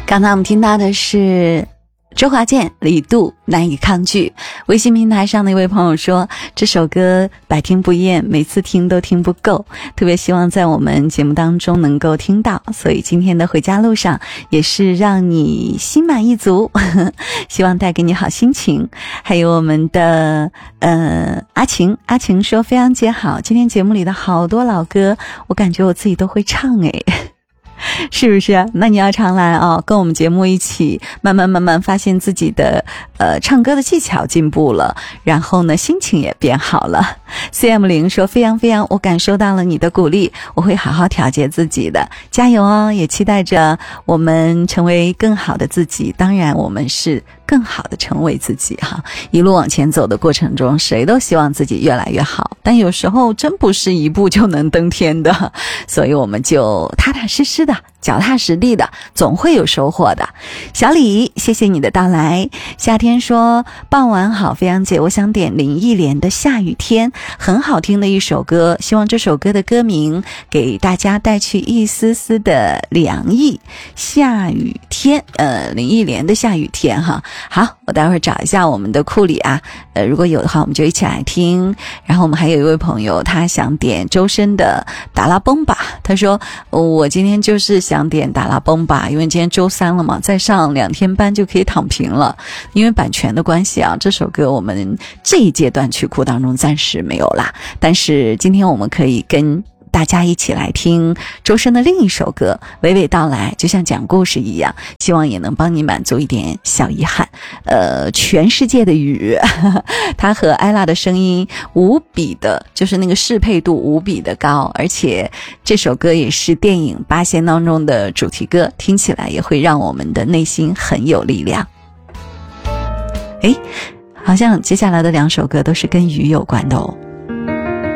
刚才我们听到的是周华健、李杜难以抗拒。微信平台上的一位朋友说，这首歌百听不厌，每次听都听不够，特别希望在我们节目当中能够听到，所以今天的回家路上也是让你心满意足希望带给你好心情。还有我们的阿晴说，飞扬姐好，今天节目里的好多老歌我感觉我自己都会唱诶是不是？那你要常来哦，跟我们节目一起慢慢发现自己的唱歌的技巧进步了，然后呢心情也变好了。CM0 说，飞扬，我感受到了你的鼓励，我会好好调节自己的，加油哦，也期待着我们成为更好的自己，当然我们是更好的成为自己哈。一路往前走的过程中，谁都希望自己越来越好，但有时候真不是一步就能登天的，所以我们就踏踏实实的，脚踏实地的，总会有收获的。小李，谢谢你的到来。夏天说，傍晚好，飞扬姐，我想点林忆莲的《下雨天》，很好听的一首歌，希望这首歌的歌名给大家带去一丝丝的凉意。下雨天，林忆莲的《下雨天》哈。好，我待会儿找一下我们的库里啊，如果有的话我们就一起来听。然后我们还有一位朋友，他想点周深的达拉崩吧，他说我今天就是想点达拉崩吧，因为今天周三了嘛，再上2天班就可以躺平了。因为版权的关系啊，这首歌我们这一阶段曲库当中暂时没有啦，但是今天我们可以跟大家一起来听周深的另一首歌，娓娓道来，就像讲故事一样，希望也能帮你满足一点小遗憾。全世界的雨他和艾拉的声音无比的，就是那个适配度无比的高，而且这首歌也是电影《八仙》当中的主题歌，听起来也会让我们的内心很有力量。好像接下来的2首歌都是跟雨有关的哦。